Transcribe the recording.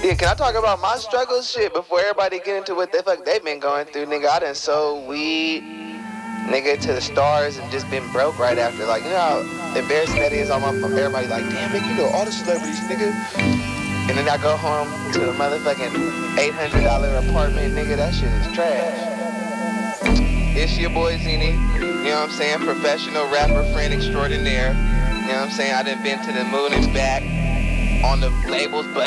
Yeah, can I talk about my struggles? Shit, before everybody get into what the fuck they've been going through, nigga. I done sold weed, nigga, to the stars and just been broke right after. Like, you know how embarrassing that is on my phone. Everybody like, damn, nigga, you know all the celebrities, nigga. And then I go home to the motherfucking $800 apartment, nigga. That shit is trash. It's your boy Zini, you know what I'm saying? Professional rapper, friend extraordinaire. You know what I'm saying? I done been to the moon and back on the labels, but